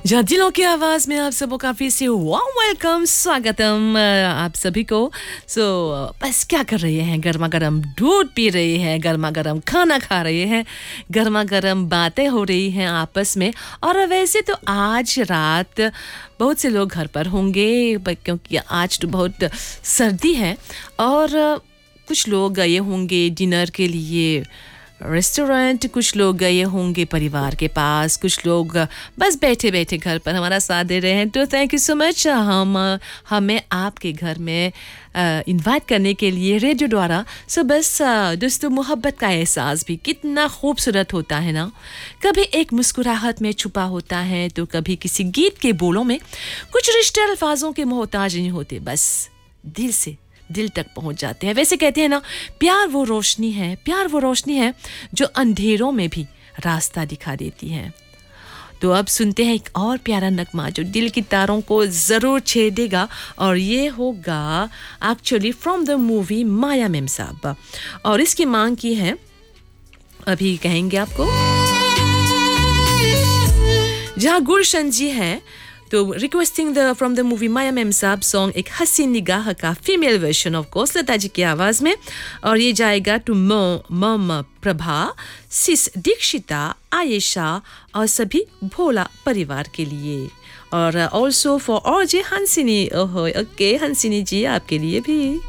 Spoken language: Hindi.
जहाँ दिलों की आवाज़ में आप सबको काफ़ी से वार्म वेलकम स्वागतम आप सभी को। बस क्या कर रहे हैं? गर्मा गर्म दूध पी रहे हैं, गर्मा गर्म खाना खा रहे हैं, गर्मा गर्म बातें हो रही हैं आपस में। और वैसे तो आज रात बहुत से लोग घर पर होंगे क्योंकि आज तो बहुत सर्दी है। और कुछ लोग गए होंगे डिनर के लिए रेस्टोरेंट, कुछ लोग गए होंगे परिवार के पास, कुछ लोग बस बैठे बैठे घर पर हमारा साथ दे रहे हैं। तो थैंक यू सो मच हमें आपके घर में इनवाइट करने के लिए रेडियो द्वारा। बस दोस्तों, मोहब्बत का एहसास भी कितना खूबसूरत होता है ना। कभी एक मुस्कुराहट में छुपा होता है तो कभी किसी गीत के बोलों में। कुछ रिश्ते अल्फाजों के मोहताज नहीं होते, बस दिल से दिल तक पहुंच जाते हैं। वैसे कहते हैं ना, प्यार वो रोशनी है जो अंधेरों में भी रास्ता दिखा देती है। तो अब सुनते हैं एक और प्यारा नगमा जो दिल की तारों को जरूर छेदेगा, और ये होगा actually from the movie Maya ma'am साहब। और इसकी मांग की है, अभी कहेंगे आपको। जहां गुलशन जी है तो requesting from the movie Maya ma'am साहब सॉन्ग एक हसीन निगाह का female version of course Lata ji की आवाज में। और ये जाएगा टू मम प्रभा, सिस दीक्षिता, आयशा और सभी भोला परिवार के लिए। और ऑल्सो फॉर और जे हंसिनी। ओहो ओके हंसिनी जी, आपके लिए भी।